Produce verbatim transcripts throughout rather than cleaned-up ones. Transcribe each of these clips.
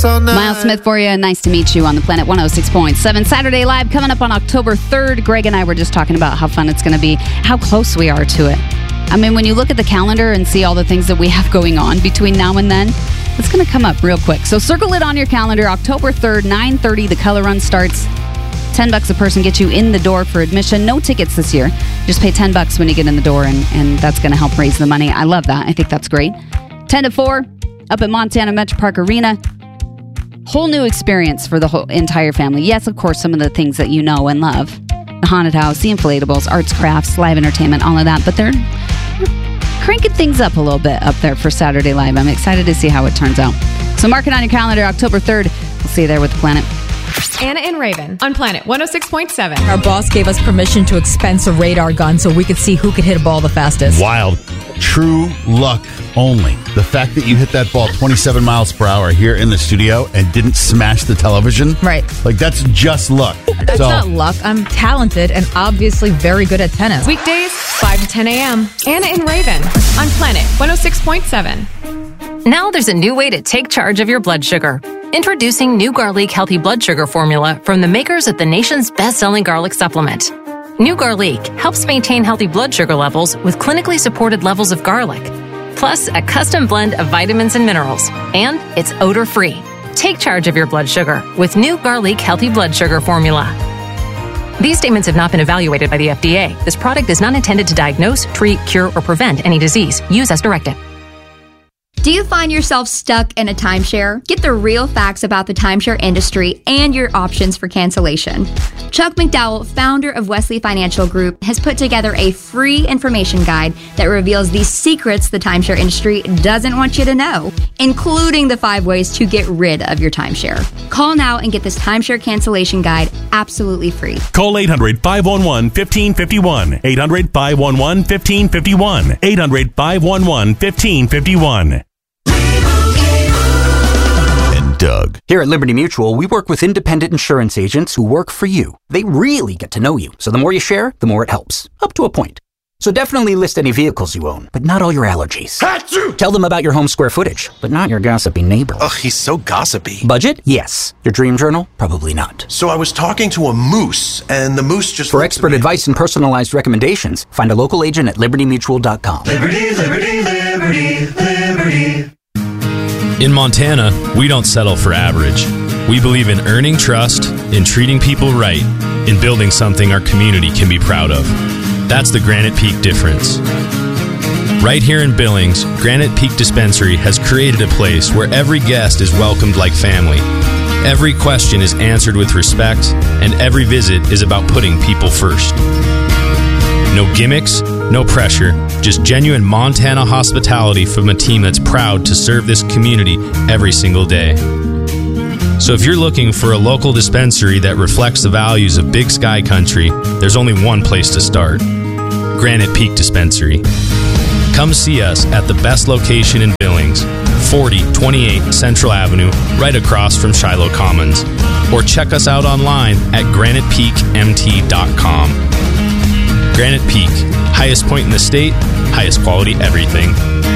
dance all night. Miles Smith for you. Nice to meet you on the Planet one oh six point seven. Saturday Live coming up on October third. Greg and I were just talking about how fun it's going to be, how close we are to it. I mean, when you look at the calendar and see all the things that we have going on between now and then, it's going to come up real quick. So circle it on your calendar. October third, nine thirty, the color run starts. ten bucks a person gets you in the door for admission. No tickets this year. Just pay ten bucks when you get in the door, and, and that's going to help raise the money. I love that. I think that's great. ten to four, up at Montana Metro Park Arena. Whole new experience for the whole entire family. Yes, of course, some of the things that you know and love. The haunted house, the inflatables, arts, crafts, live entertainment, all of that. But they're cranking things up a little bit up there for Saturday Live. I'm excited to see how it turns out. So mark it on your calendar, October third. We'll see you there with the Planet. Anna and Raven on Planet one oh six point seven. Our boss gave us permission to expense a radar gun so we could see who could hit a ball the fastest. Wild. True luck only. The fact that you hit that ball twenty-seven miles per hour here in the studio and didn't smash the television. Right. Like, that's just luck. That's so, not luck. I'm talented and obviously very good at tennis. Weekdays, five to ten a.m. Anna and Raven on Planet one oh six point seven. Now there's a new way to take charge of your blood sugar. Introducing New Garlic Healthy Blood Sugar Formula from the makers of the nation's best-selling garlic supplement. New Garlic helps maintain healthy blood sugar levels with clinically supported levels of garlic, plus a custom blend of vitamins and minerals, and it's odor-free. Take charge of your blood sugar with New Garlic Healthy Blood Sugar Formula. These statements have not been evaluated by the F D A. This product is not intended to diagnose, treat, cure, or prevent any disease. Use as directed. Do you find yourself stuck in a timeshare? Get the real facts about the timeshare industry and your options for cancellation. Chuck McDowell, founder of Wesley Financial Group, has put together a free information guide that reveals the secrets the timeshare industry doesn't want you to know, including the five ways to get rid of your timeshare. Call now and get this timeshare cancellation guide absolutely free. Call eight hundred, five one one, one five five one. eight hundred, five one one, one five five one. eight hundred, five one one, one five five one. Doug. Here at Liberty Mutual, we work with independent insurance agents who work for you. They really get to know you, so the more you share, the more it helps. Up to a point. So definitely list any vehicles you own, but not all your allergies. Achoo! Tell them about your home square footage, but not your gossipy neighbor. Ugh, he's so gossipy. Budget? Yes. Your dream journal? Probably not. So I was talking to a moose, and the moose just... For expert advice and personalized recommendations, find a local agent at liberty mutual dot com. Liberty, liberty, liberty, liberty. In Montana, we don't settle for average. We believe in earning trust, in treating people right, in building something our community can be proud of. That's the Granite Peak difference. Right here in Billings, Granite Peak Dispensary has created a place where every guest is welcomed like family. Every question is answered with respect, and every visit is about putting people first. No gimmicks, no pressure, just genuine Montana hospitality from a team that's proud to serve this community every single day. So if you're looking for a local dispensary that reflects the values of Big Sky Country, there's only one place to start: Granite Peak Dispensary. Come see us at the best location in Billings, forty twenty-eight Central Avenue, right across from Shiloh Commons. Or check us out online at granite peak m t dot com. Granite Peak, highest point in the state, highest quality everything.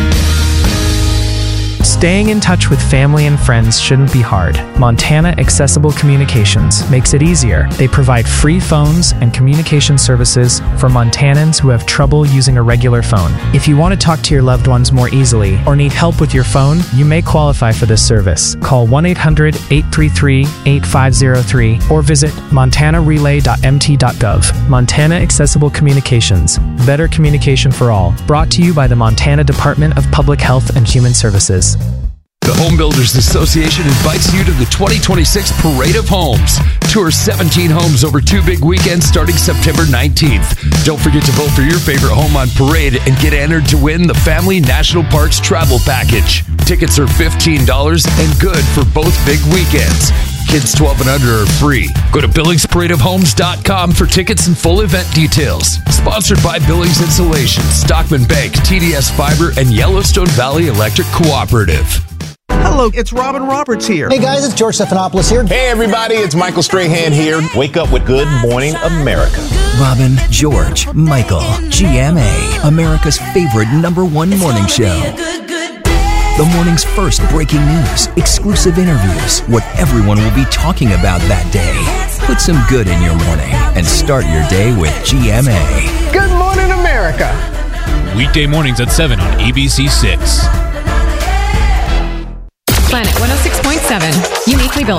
Staying in touch with family and friends shouldn't be hard. Montana Accessible Communications makes it easier. They provide free phones and communication services for Montanans who have trouble using a regular phone. If you want to talk to your loved ones more easily or need help with your phone, you may qualify for this service. Call one eight hundred, eight three three, eight five zero three or visit montana relay dot m t dot gov. Montana Accessible Communications. Better communication for all. Brought to you by the Montana Department of Public Health and Human Services. The Home Builders Association invites you to the twenty twenty-six Parade of Homes. Tour seventeen homes over two big weekends starting September nineteenth. Don't forget to vote for your favorite home on Parade and get entered to win the Family National Parks Travel Package. Tickets are fifteen dollars and good for both big weekends. Kids twelve and under are free. Go to billings parade of homes dot com for tickets and full event details. Sponsored by Billings Insulation, Stockman Bank, T D S Fiber, and Yellowstone Valley Electric Cooperative. Hello, it's Robin Roberts here. Hey guys, it's George Stephanopoulos here. Hey everybody, it's Michael Strahan here. Wake up with Good Morning America. Robin, George, Michael, G M A, America's favorite number one morning show. The morning's first breaking news, exclusive interviews, what everyone will be talking about that day. Put some good in your morning and start your day with G M A. Good morning, America. Weekday mornings at seven on A B C six. Planet one oh six point seven.